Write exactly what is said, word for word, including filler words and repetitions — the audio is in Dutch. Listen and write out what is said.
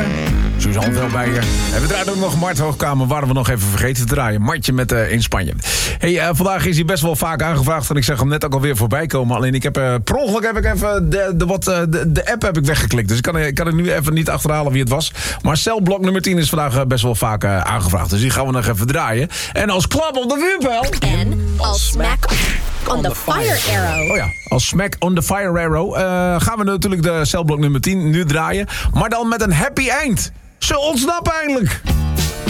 Meijer. Suzanne Velbeijer. En we draaien ook nog Mart Hoogkamer. Waren we nog even vergeten te draaien. Martje met uh, in Spanje. Hey, uh, vandaag is hij best wel vaak aangevraagd. En ik zeg hem net ook alweer voorbij komen. Alleen ik heb uh, per ongeluk heb ik even de, de, wat, uh, de, de app heb ik weggeklikt. Dus ik kan, ik kan het nu even niet achterhalen wie het was. Maar celblok nummer tien is vandaag uh, best wel vaak uh, aangevraagd. Dus die gaan we nog even draaien. En als klap op de vuurpijl. En als smack on the fire arrow. Oh ja, als smack on the fire arrow. Uh, gaan we natuurlijk de celblok nummer tien nu draaien. Maar dan met een happy eind. Ze ontsnappen eindelijk.